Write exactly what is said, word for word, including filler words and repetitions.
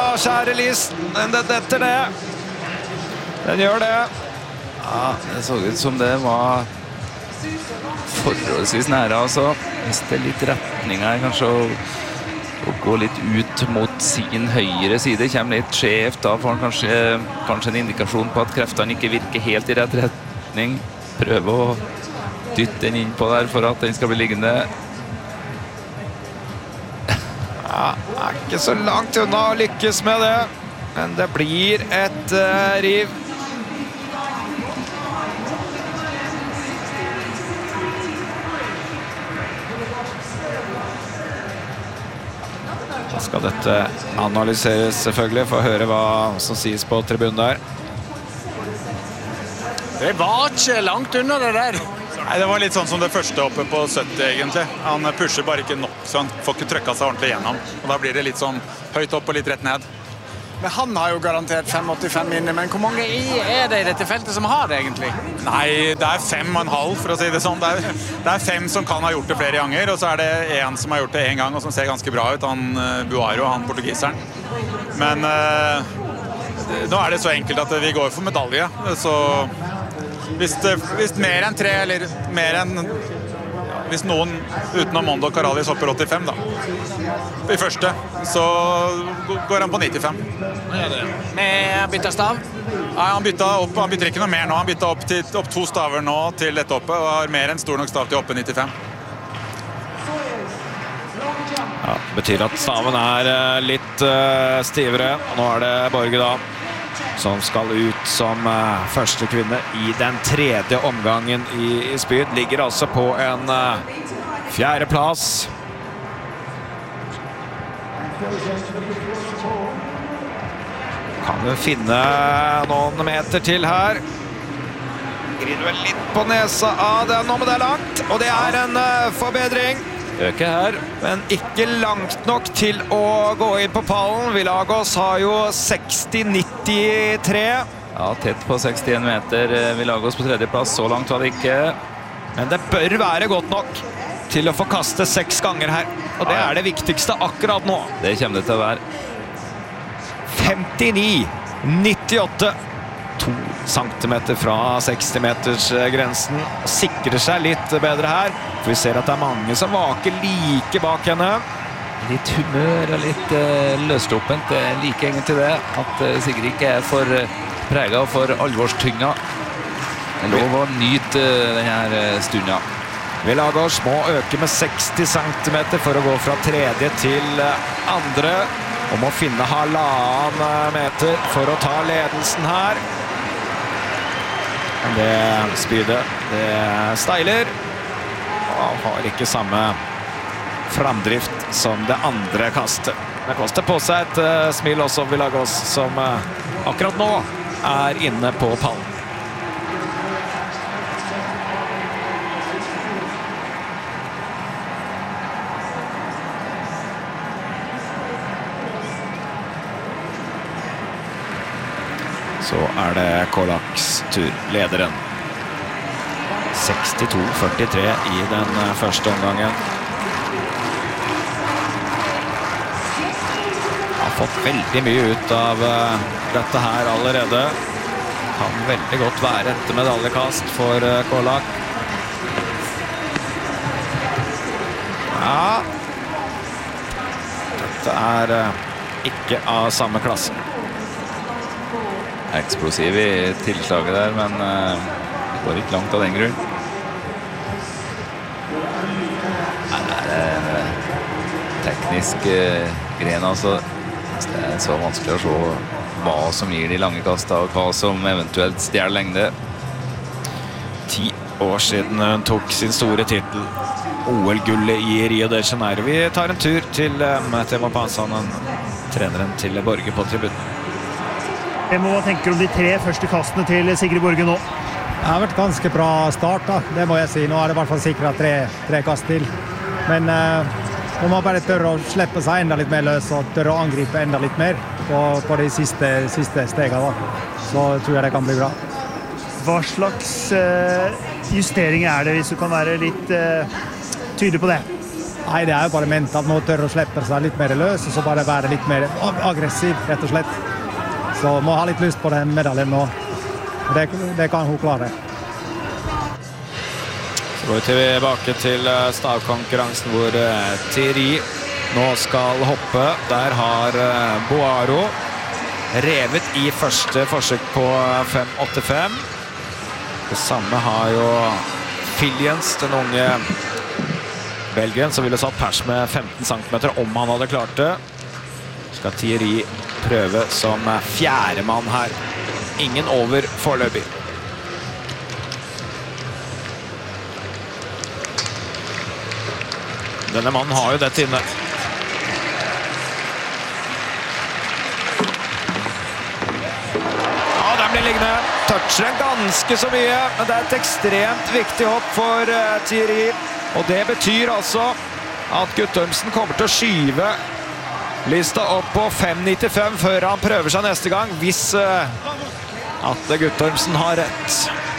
kjære Lis. Den detter det. Den gjør det. Ja, det så ut som det var forholdsvis nære, altså. Hvis det er litt retning her, kanskje å, å gå litt ut mot sin høyre side, kommer litt skjevt, da får han kanskje, kanskje en indikasjon på at kreftene ikke virker helt i rett retning. Prøve å dytte den inn på der for at den skal bli liggende. Ja, er ikke så langt unna å lykkes med det, men det blir et uh, riv. Da skal dette analyseres selvfølgelig, for å høre hva som sies på tribunen der. Det var ikke langt unna det der. Nei, det var litt sånn som det første oppe på sytti egentlig. Han pusher bare ikke nok, så han får ikke trykket seg ordentlig gjennom. Og da blir det litt sånn høyt opp og litt rett ned. Men han har jo garantert fem åttifem inne, men hvor mange er det i dette feltet som har det egentlig? Nei, det er fem og en halv, for å si det sånn. Det er, det er fem som kan ha gjort det flere ganger, og så er det en som har gjort det en gang, og som ser ganske bra ut, han Buaro, han portugiseren. Men uh, nå er det så enkelt at vi går for medalje, så hvis, det, hvis mer enn tre, eller mer enn hvis noen utenom Mondo Karalis hopper åttifem da, i første, så går han på nittifem. Med bytta stav? Nei, han bytta opp, han bytter ikke noe mer nå, han bytta opp, til, opp to staver nå til dette oppe, og har mer enn stor nok stav til å hoppe nittifem. Ja, det betyr at staven er litt uh, stivere. Nå er det Borge da, som skal ut som uh, første kvinne i den tredje omgangen i, i spyd. Ligger altså på en uh, fjerde plass. Kan du finne noen meter til her. Griner vel litt på nesa av den nå, men det er langt. Og det er en uh, forbedring. Øker her, men ikke langt nok til å gå inn på pallen. Villagos har jo seksti nittitre. Ja, tett på sekstien meter. Villagos på tredje plass, så langt var det ikke. Men det bør være godt nok til å få kaste seks ganger her. Og det er det viktigste akkurat nå. Det kommer det til å være. femtini nittiåtte. To centimeter fra seksti meters grensen. Sikrer seg litt bedre her. For vi ser at det er mange som vaker like bak henne. Litt humør og litt uh, løsloppent. Det liker egentlig det. At uh, Sigrid ikke er for uh, preget og for alvorstynga. Det er lov å nyte uh, denne uh, stunden. Villagos må øke med seksti centimeter for å gå fra tredje til uh, andre. Og må finne halvannen meter for å ta ledelsen her. Det spydet, det steiler, og har ikke samme framdrift som det andre kastet. Det koster på seg et uh, smil også, Villagos, som uh, akkurat nå er inne på pallen. Så er det Kolaks tur, lederen. sekstito førtitre i den første omgangen. Har fått veldig mye ut av uh, dette her allerede. Kan veldig godt være et medaljekast for uh, Kolak. Ja. Dette er uh, ikke av samme klasse. Eksplosiv i tilslaget der, men uh, det går ikke langt av den grunn. Det er en uh, teknisk uh, gren, altså. Det er så vanskelig å se hva som gir de lange kastene, og hva som eventuelt stjeler lengde. Ti år siden hun tok sin store titel. O L-gullet i Rio de Janeiro. Vi tar en tur til um, Temo Pansanen, treneren til Borge på tribunen. Hva tenker du om de tre første kastene til Sigrid Borge nå? Det har vært ganske bra start da, det må jeg si. Nå er det i hvert fall sikret tre, tre kast til. Men uh, de må bare tørre å slippe seg enda litt mer løs og tørre å angripe enda litt mer på, på de siste, siste stegene da. Så tror jeg det kan bli bra. Hva slags uh, justering er det, hvis du kan være litt uh, tydelig på det? Nei, det er jo bare ment at må tørre å slippe seg litt mer løs, og så bare være litt mer aggressiv, rett og slett. Så må ha litt lyst på den medaljen nå. Det, det kan hun klare. Så går vi tilbake til stavkonkurransen hvor Thierry nå skal hoppe. Der har Boaro revet i første forsøk på fem åttifem. Det samme har jo Filliens, den unge Belgien, som ville satt pers med femten centimeter om han hadde klart det. Skal Thierry prøve som fjerde mann her. Ingen over foreløpig. Denne mannen har jo dette inne. Ja, den blir liggende. Toucher den ganske så mye, men det er et ekstremt viktig hopp for uh, Thierry. Og det betyr altså at Guttormsen kommer til å skyve lista opp på fem nittifem før han prøver seg neste gang, hvis uh, Atle Guttormsen har rett.